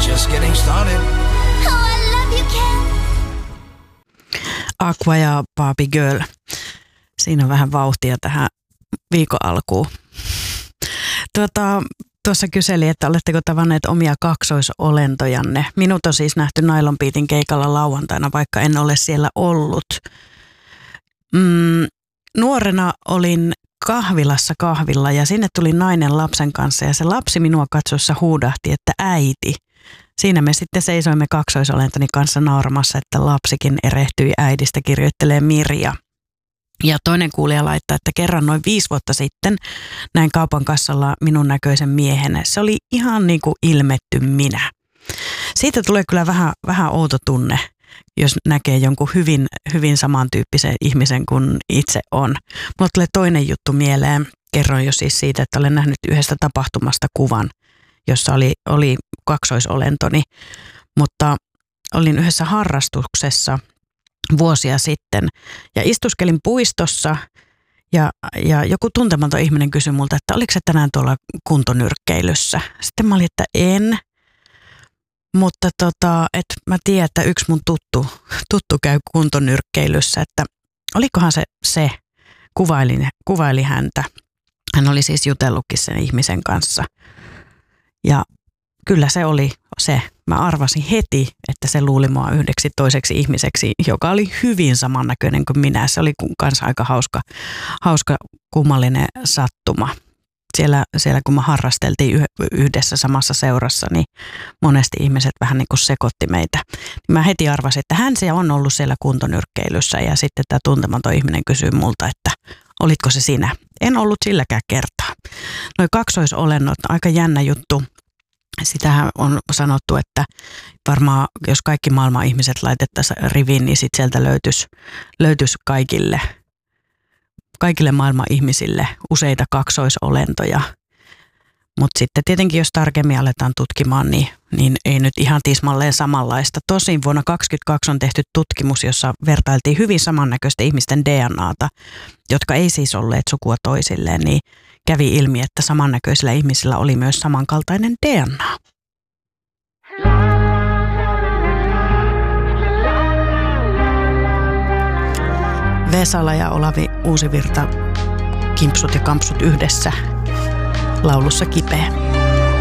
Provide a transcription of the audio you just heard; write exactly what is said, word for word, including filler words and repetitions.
just getting started. Oh, I love you, Ken. Aqua ja Barbie Girl. Siinä on vähän vauhtia tähän viikon alkuun. Tuota, tuossa kyseli, että oletteko tavanneet omia kaksoisolentojanne. Minut on siis nähty Nylon Beatin keikalla lauantaina, vaikka en ole siellä ollut. Mm, nuorena olin kahvilassa kahvilla ja sinne tuli nainen lapsen kanssa ja se lapsi minua katsoessa huudahti, että äiti. Siinä me sitten seisoimme kaksoisolentoni kanssa nauramassa, että lapsikin erehtyi äidistä, kirjoittelee Mirja. Ja toinen kuulija laittaa, että kerran noin viisi vuotta sitten näin kaupan kassalla minun näköisen miehen. Se oli ihan niin kuin ilmetty minä. Siitä tulee kyllä vähän, vähän outo tunne, jos näkee jonkun hyvin, hyvin samantyyppisen ihmisen kuin itse on. Mulla tulee toinen juttu mieleen. Kerroin jo siis siitä, että olen nähnyt yhdestä tapahtumasta kuvan, jossa oli, oli kaksoisolentoni, mutta olin yhdessä harrastuksessa vuosia sitten ja istuskelin puistossa ja, ja joku tuntematon ihminen kysyi multa, että oliko se tänään tuolla kuntonyrkkeilyssä. Sitten mä olin, että en, mutta tota, että mä tiedän, että yksi mun tuttu, tuttu käy kuntonyrkkeilyssä, että olikohan se se, kuvaili, kuvaili häntä. Hän oli siis jutellutkin sen ihmisen kanssa. Ja kyllä se oli se. Mä arvasin heti, että se luuli mua yhdeksi toiseksi ihmiseksi, joka oli hyvin samannäköinen kuin minä. Se oli kanssa aika hauska, hauska kummallinen sattuma. Siellä, siellä kun me harrasteltiin yhdessä samassa seurassa, niin monesti ihmiset vähän niin kuin sekoitti meitä. Mä heti arvasin, että hän se on ollut siellä kuntonyrkkeilyssä ja sitten tämä tuntematon ihminen kysyi multa, että olitko se sinä? En ollut silläkään kertaa. Noi kaksoisolennot, aika jännä juttu. Sitähän on sanottu, että varmaan jos kaikki maailman ihmiset laitettaisiin riviin, niin sitten sieltä löytyisi, löytyisi kaikille, kaikille maailman ihmisille useita kaksoisolentoja. Mutta sitten tietenkin, jos tarkemmin aletaan tutkimaan, niin, niin ei nyt ihan tismalleen samanlaista. Tosin vuonna kaksituhattakaksikymmentäkaksi on tehty tutkimus, jossa vertailtiin hyvin samannäköisten ihmisten D N A:ta, jotka ei siis olleet sukua toisilleen, niin kävi ilmi, että samannäköisillä ihmisillä oli myös samankaltainen D N A. Vesala ja Olavi Uusivirta, Kimpsut ja Kampsut yhdessä, laulussa Kipeä.